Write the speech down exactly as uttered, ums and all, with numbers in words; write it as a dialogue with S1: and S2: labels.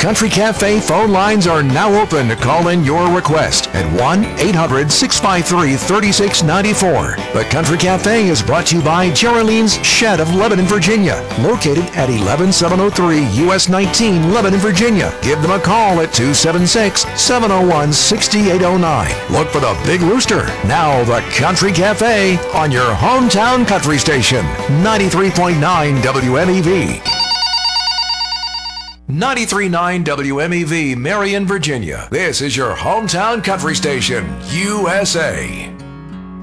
S1: Country Cafe phone lines are now open to call in your request at one eight hundred six five three three six nine four. The Country Cafe is brought to you by Geraldine's Shed of Lebanon, Virginia, located at eleven seven oh three U S nineteen, Lebanon, Virginia. Give them a call at two seven six, seven oh one, six eight oh nine. Look for the Big Rooster. Now the Country Cafe on your hometown country station, ninety-three point nine W M E V. ninety-three point nine W M E V, Marion, Virginia. This is your hometown country station, U S A.